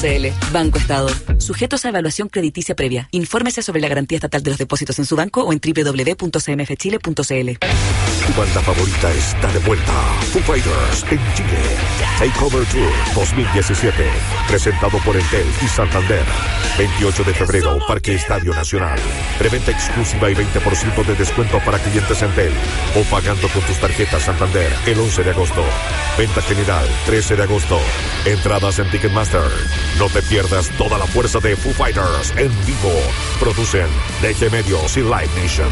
Banco Estado. Sujetos a evaluación crediticia previa. Infórmese sobre la garantía estatal de los depósitos en su banco o en www.cmfchile.cl. Tu banda favorita está de vuelta. Foo Fighters en Chile. Takeover Tour 2017. Presentado por Entel y Santander. 28 de febrero, Parque Estadio Nacional. Preventa exclusiva y 20% de descuento para clientes Entel. O pagando con tus tarjetas Santander el 11 de agosto. Venta general 13 de agosto. Entradas en Ticketmaster. No te pierdas toda la fuerza de Foo Fighters en vivo. Producen DG Medios y Live Nation.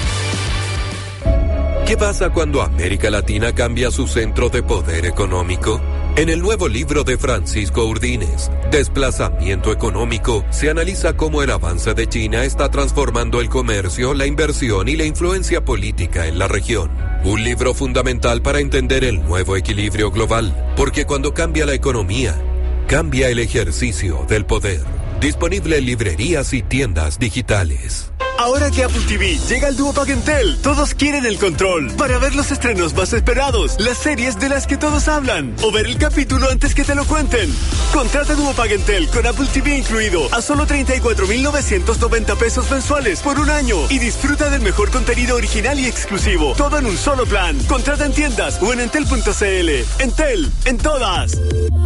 ¿Qué pasa cuando América Latina cambia su centro de poder económico? En el nuevo libro de Francisco Urdines, Desplazamiento Económico, se analiza cómo el avance de China está transformando el comercio, la inversión y la influencia política en la región. Un libro fundamental para entender el nuevo equilibrio global, porque cuando cambia la economía, cambia el ejercicio del poder. Disponible en librerías y tiendas digitales. Ahora que Apple TV llega al Duopack Entel, todos quieren el control para ver los estrenos más esperados, las series de las que todos hablan, o ver el capítulo antes que te lo cuenten. Contrata Duopack Entel con Apple TV incluido a solo 34,990 pesos mensuales por un año y disfruta del mejor contenido original y exclusivo. Todo en un solo plan. Contrata en tiendas o en entel.cl. Entel, en todas.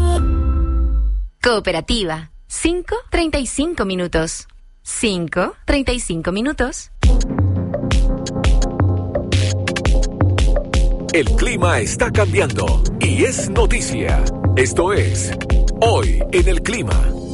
Cooperativa. 5:35 minutos. 5:35 minutos. El clima está cambiando y es noticia. Esto es Hoy en el Clima.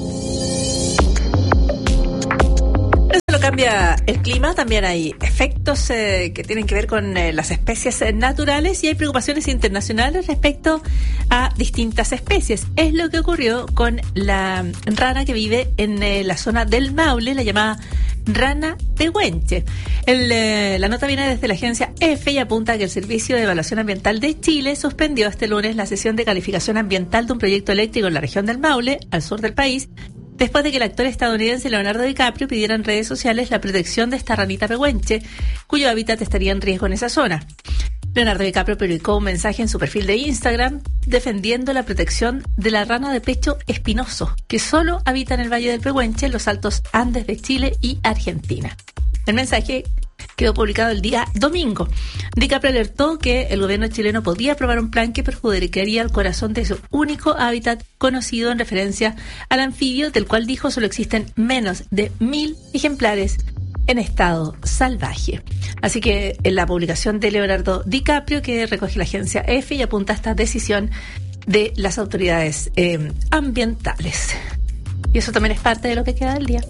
Lo cambia el clima, también hay efectos que tienen que ver con las especies naturales y hay preocupaciones internacionales respecto a distintas especies. Es lo que ocurrió con la rana que vive en la zona del Maule, la llamada rana pehuenche. La nota viene desde la agencia EFE y apunta a que el Servicio de Evaluación Ambiental de Chile suspendió este lunes la sesión de calificación ambiental de un proyecto eléctrico en la región del Maule, al sur del país, después de que el actor estadounidense Leonardo DiCaprio pidiera en redes sociales la protección de esta ranita pehuenche, cuyo hábitat estaría en riesgo en esa zona. Leonardo DiCaprio publicó un mensaje en su perfil de Instagram defendiendo la protección de la rana de pecho espinoso, que solo habita en el Valle del Pehuenche, en los Altos Andes de Chile y Argentina. El mensaje quedó publicado el día domingo. DiCaprio alertó que el gobierno chileno podía aprobar un plan que perjudicaría el corazón de su único hábitat conocido en referencia al anfibio, del cual dijo solo existen menos de 1.000 ejemplares en estado salvaje. Así que en la publicación de Leonardo DiCaprio, que recoge la agencia EFE y apunta a esta decisión de las autoridades ambientales. Y eso también es parte de lo que queda del día.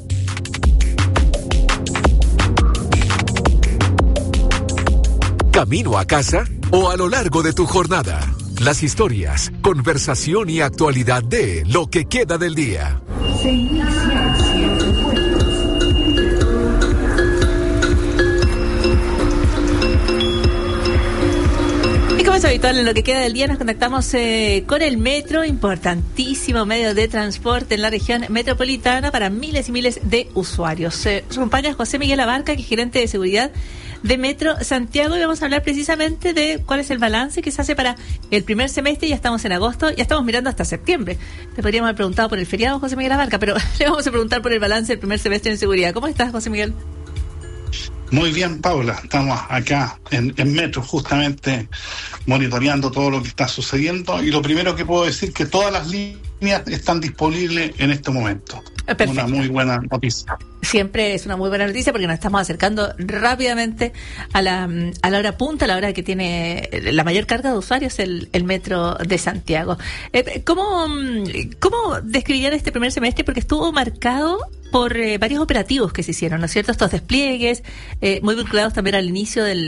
¿Camino a casa o a lo largo de tu jornada? Las historias, conversación y actualidad de lo que queda del día. Y como es habitual, en lo que queda del día nos contactamos con el metro, importantísimo medio de transporte en la región metropolitana para miles y miles de usuarios. Nos acompaña José Miguel Abarca, que es gerente de seguridad de Metro Santiago, y vamos a hablar precisamente de cuál es el balance que se hace para el primer semestre. Ya estamos en agosto, ya estamos mirando hasta septiembre. Le podríamos haber preguntado por el feriado, José Miguel Abarca, pero le vamos a preguntar por el balance del primer semestre en seguridad. ¿Cómo estás, José Miguel? Muy bien, Paula. Estamos acá en Metro, justamente monitoreando todo lo que está sucediendo. Y lo primero que puedo decir es que todas las líneas están disponibles en este momento. Perfecto. Una muy buena noticia. Siempre es una muy buena noticia porque nos estamos acercando rápidamente a la hora punta, a la hora que tiene la mayor carga de usuarios el Metro de Santiago. ¿Cómo describirían este primer semestre? Porque estuvo marcado por varios operativos que se hicieron, ¿no es cierto? Estos despliegues, muy vinculados también al inicio del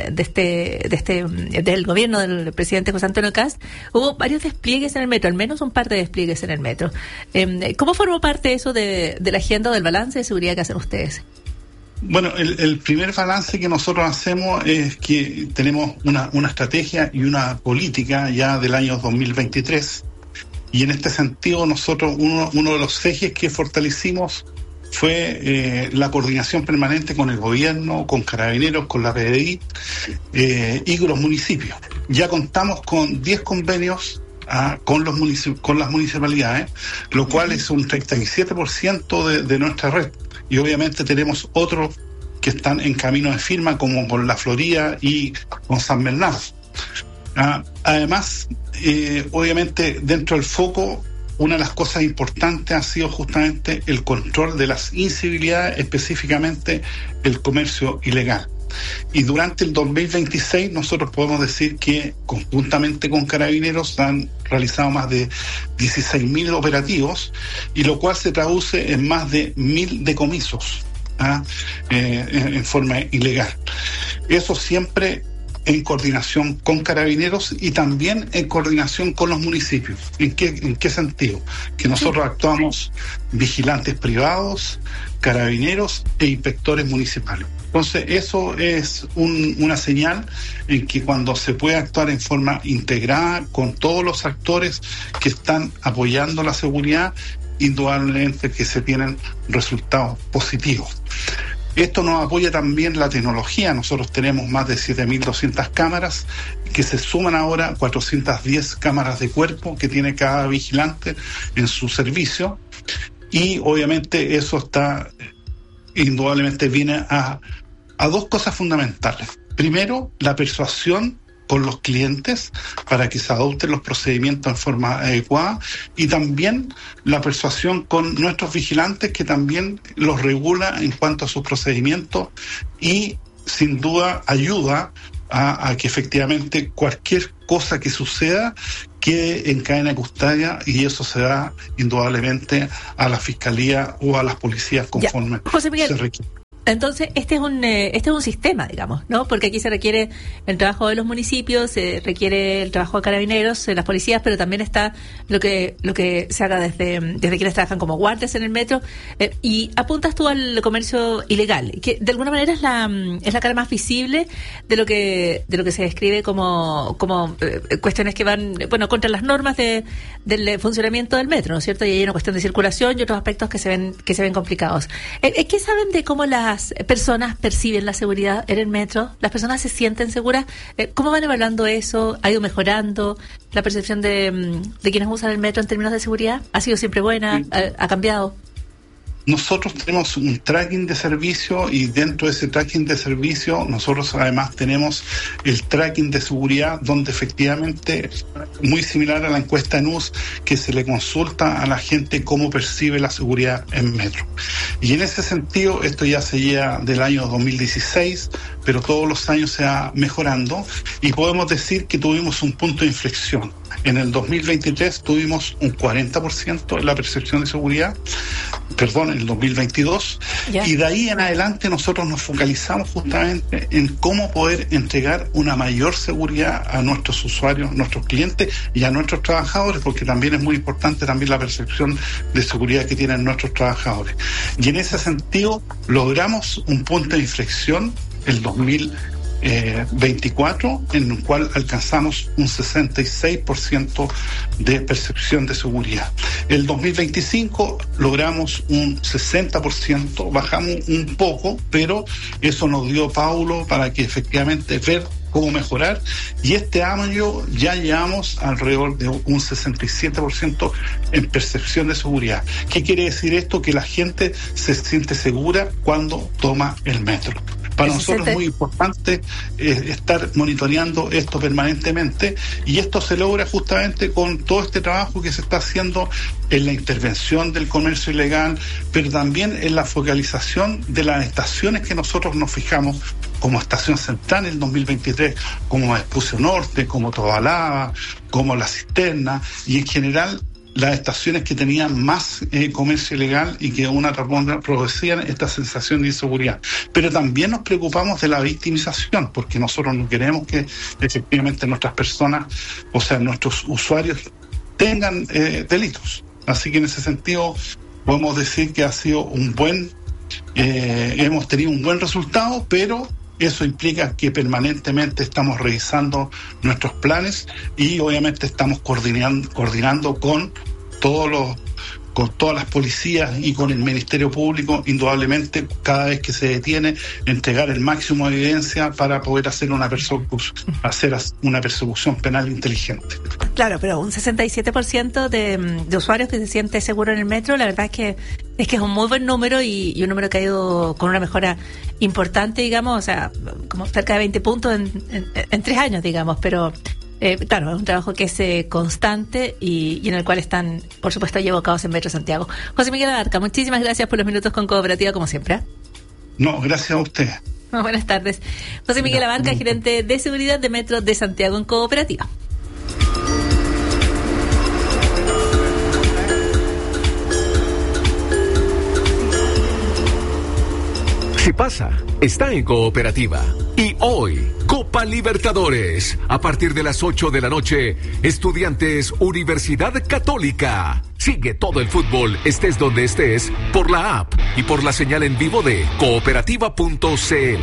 gobierno del presidente José Antonio Kast. Hubo varios despliegues en el metro, al menos un par de despliegues en el metro. ¿Cómo formó parte eso de la agenda o del balance de seguridad que hacen ustedes? Bueno, el primer balance que nosotros hacemos es que tenemos una estrategia y una política ya del año 2023. Y en este sentido, nosotros, uno de los ejes que fortalecimos fue la coordinación permanente con el gobierno, con Carabineros, con la PDI y con los municipios. Ya contamos con 10 convenios con las municipalidades, lo cual es un 37% de nuestra red. Y obviamente tenemos otros que están en camino de firma, como con La Florida y con San Bernardo. Además, obviamente dentro del foco, una de las cosas importantes ha sido justamente el control de las incivilidades, específicamente el comercio ilegal. Y durante el 2026 nosotros podemos decir que conjuntamente con Carabineros han realizado más de 16.000 operativos, y lo cual se traduce en más de 1.000 decomisos en forma ilegal. Eso siempre en coordinación con Carabineros y también en coordinación con los municipios. ¿En qué sentido? Que nosotros actuamos vigilantes privados, Carabineros e inspectores municipales. Entonces, eso es una señal en que cuando se puede actuar en forma integrada con todos los actores que están apoyando la seguridad, indudablemente que se tienen resultados positivos. Esto nos apoya también la tecnología. Nosotros tenemos más de 7.200 cámaras que se suman ahora 410 cámaras de cuerpo que tiene cada vigilante en su servicio, y obviamente eso está indudablemente viene a dos cosas fundamentales. Primero, la persuasión con los clientes para que se adopten los procedimientos en forma adecuada, y también la persuasión con nuestros vigilantes, que también los regula en cuanto a sus procedimientos, y sin duda ayuda a que efectivamente cualquier cosa que suceda quede en cadena de custodia, y eso se da indudablemente a la Fiscalía o a las policías conforme José Miguel, se requiere. Entonces, este es un sistema, digamos, ¿no? Porque aquí se requiere el trabajo de los municipios, se requiere el trabajo de Carabineros, de las policías, pero también está lo que se haga desde quienes trabajan como guardias en el metro. Y apuntas tú al comercio ilegal, que de alguna manera es la cara más visible de lo que se describe como cuestiones que van, contra las normas del funcionamiento del metro, ¿no es cierto? Y hay una cuestión de circulación y otros aspectos que se ven complicados. ¿Qué saben de cómo las personas perciben la seguridad en el metro? ¿Las personas se sienten seguras? ¿Cómo van evaluando eso? ¿Ha ido mejorando la percepción de quienes usan el metro en términos de seguridad? ¿Ha sido siempre buena? ¿Ha cambiado? Nosotros tenemos un tracking de servicio, y dentro de ese tracking de servicio nosotros además tenemos el tracking de seguridad, donde efectivamente, muy similar a la encuesta NUS, que se le consulta a la gente cómo percibe la seguridad en metro. Y en ese sentido, esto ya se lleva del año 2016, pero todos los años se va mejorando, y podemos decir que tuvimos un punto de inflexión. En el 2023 tuvimos un 40% en la percepción de seguridad, en el 2022, y de ahí en adelante nosotros nos focalizamos justamente en cómo poder entregar una mayor seguridad a nuestros usuarios, nuestros clientes y a nuestros trabajadores, porque también es muy importante también la percepción de seguridad que tienen nuestros trabajadores. Y en ese sentido logramos un punto de inflexión el 2024, en el cual alcanzamos un 66% de percepción de seguridad. El 2025 logramos un 60%, bajamos un poco, pero eso nos dio paulo para que efectivamente ver cómo mejorar, y este año ya llevamos alrededor de un 67% en percepción de seguridad. ¿Qué quiere decir esto? Que la gente se siente segura cuando toma el metro. Para nosotros es muy importante estar monitoreando esto permanentemente, y esto se logra justamente con todo este trabajo que se está haciendo en la intervención del comercio ilegal, pero también en la focalización de las estaciones que nosotros nos fijamos, como Estación Central en el 2023, como Vespucio Norte, como Tobalaba, como La Cisterna, y en general las estaciones que tenían más comercio ilegal y que una otra producían esta sensación de inseguridad. Pero también nos preocupamos de la victimización, porque nosotros no queremos que efectivamente nuestras personas, o sea, nuestros usuarios, tengan delitos. Así que en ese sentido podemos decir que ha sido hemos tenido un buen resultado, pero eso implica que permanentemente estamos revisando nuestros planes, y obviamente estamos coordinando con todos con todas las policías y con el Ministerio Público, indudablemente, cada vez que se detiene, entregar el máximo de evidencia para poder hacer una persecución penal inteligente. Claro, pero un 67% de usuarios que se siente seguro en el metro, la verdad es que es un muy buen número y un número que ha ido con una mejora importante, digamos, o sea, como cerca de 20 puntos en 3 años, digamos, pero claro, es un trabajo que es constante y en el cual están, por supuesto, llevados en Metro Santiago. José Miguel Abarca, muchísimas gracias por los minutos con Cooperativa, como siempre. No, gracias a usted. Buenas tardes. José Miguel Abarca, gerente de seguridad de Metro de Santiago en Cooperativa. Si pasa, está en Cooperativa. Y hoy, Copa Libertadores. A partir de las 8 de la noche, Estudiantes Universidad Católica. Sigue todo el fútbol, estés donde estés, por la app y por la señal en vivo de cooperativa.cl.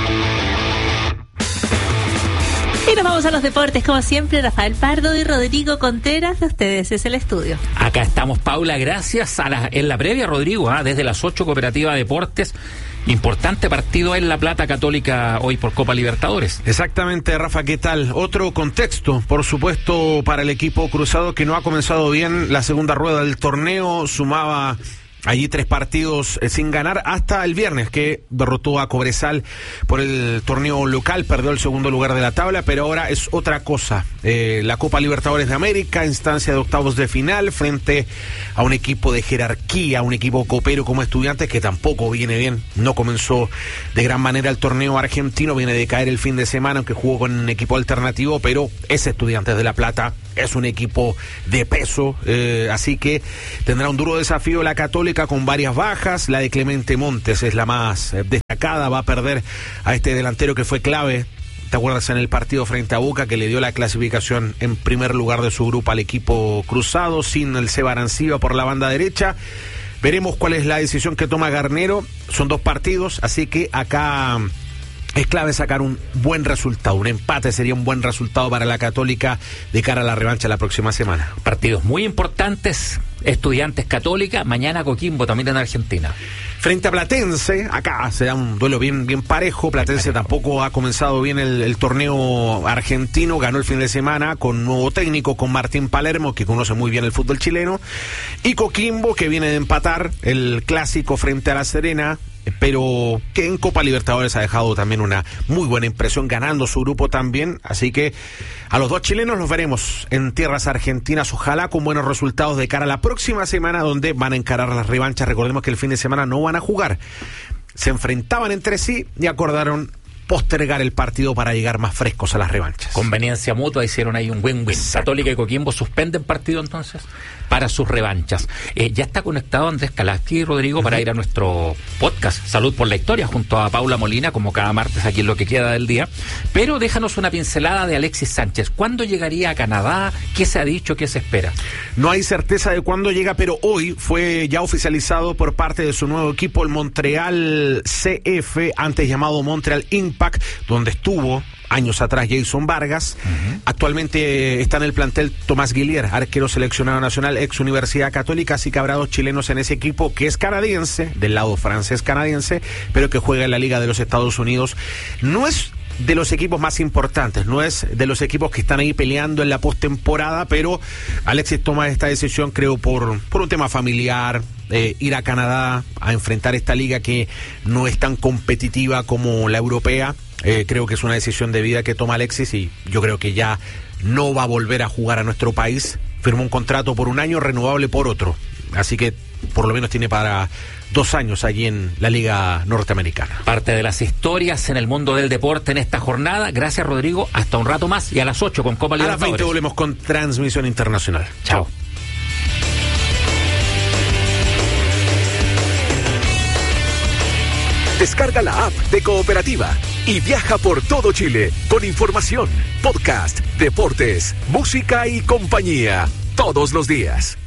Y nos vamos a los deportes, como siempre, Rafael Pardo y Rodrigo Contreras, de ustedes es el estudio. Acá estamos, Paula, gracias en la previa, Rodrigo, desde las 8, Cooperativa Deportes. Importante partido en La Plata Católica hoy por Copa Libertadores. Exactamente, Rafa, ¿qué tal? Otro contexto, por supuesto, para el equipo cruzado que no ha comenzado bien la segunda rueda del torneo, sumaba allí 3 partidos sin ganar hasta el viernes, que derrotó a Cobresal por el torneo local, perdió el segundo lugar de la tabla, pero ahora es otra cosa. La Copa Libertadores de América, instancia de octavos de final, frente a un equipo de jerarquía, un equipo copero como Estudiantes, que tampoco viene bien, no comenzó de gran manera el torneo argentino, viene de caer el fin de semana, aunque jugó con un equipo alternativo, pero es Estudiantes de La Plata, es un equipo de peso, así que tendrá un duro desafío la Católica con varias bajas. La de Clemente Montes es la más destacada, va a perder a este delantero que fue clave, ¿te acuerdas? En el partido frente a Boca, que le dio la clasificación en primer lugar de su grupo al equipo cruzado, sin el Seba Arancibia por la banda derecha. Veremos cuál es la decisión que toma Garnero, son 2 partidos, así que acá es clave sacar un buen resultado, un empate sería un buen resultado para la Católica de cara a la revancha la próxima semana. Partidos muy importantes, Estudiantes Católica, mañana Coquimbo también en Argentina. Frente a Platense, acá se da un duelo bien parejo. Platense tampoco ha comenzado bien el torneo argentino, ganó el fin de semana con nuevo técnico, con Martín Palermo, que conoce muy bien el fútbol chileno, y Coquimbo, que viene de empatar el clásico frente a La Serena, pero que en Copa Libertadores ha dejado también una muy buena impresión, ganando su grupo también, así que a los 2 chilenos los veremos en tierras argentinas, ojalá con buenos resultados de cara a la próxima semana, donde van a encarar las revanchas. Recordemos que el fin de semana no van a jugar, se enfrentaban entre sí y acordaron postergar el partido para llegar más frescos a las revanchas. Conveniencia mutua, hicieron ahí un win-win. Católica y Coquimbo suspenden partido entonces para sus revanchas. Ya está conectado Andrés Calaski, Rodrigo, para ir a nuestro podcast Salud por la Historia, junto a Paula Molina, como cada martes aquí en lo que queda del día. Pero déjanos una pincelada de Alexis Sánchez. ¿Cuándo llegaría a Canadá? ¿Qué se ha dicho? ¿Qué se espera? No hay certeza de cuándo llega, pero hoy fue ya oficializado por parte de su nuevo equipo, el Montreal CF, antes llamado Montreal Impact, donde estuvo años atrás Jason Vargas. Actualmente está en el plantel Tomás Guillier, arquero seleccionado nacional, ex Universidad Católica, así que habrá 2 chilenos en ese equipo, que es canadiense, del lado francés canadiense, pero que juega en la Liga de los Estados Unidos. No es de los equipos más importantes, no es de los equipos que están ahí peleando en la postemporada, pero Alexis toma esta decisión, creo, por un tema familiar, ir a Canadá a enfrentar esta liga que no es tan competitiva como la europea. Creo que es una decisión de vida que toma Alexis, y yo creo que ya no va a volver a jugar a nuestro país. Firmó un contrato por 1 año, renovable por otro, así que por lo menos tiene para 2 años allí en la Liga Norteamericana. Parte de las historias en el mundo del deporte en esta jornada. Gracias, Rodrigo. Hasta un rato más y a las 8 con Copa Libertadores. A las 20 volvemos con transmisión internacional. Chao. Descarga la app de Cooperativa y viaja por todo Chile con información, podcast, deportes, música y compañía todos los días.